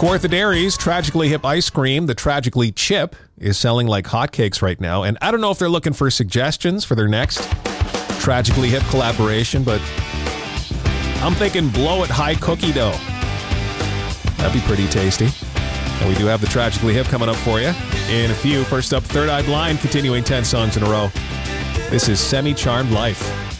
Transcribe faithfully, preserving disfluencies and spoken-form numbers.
Kawartha Dairy's Tragically Hip ice cream, the Tragically Chip, is selling like hotcakes right now. And I don't know if they're looking for suggestions for their next Tragically Hip collaboration, but I'm thinking blow it high cookie dough. That'd be pretty tasty. And we do have the Tragically Hip coming up for you in a few. First up, Third Eye Blind, continuing ten songs in a row. This is Semi-Charmed Life.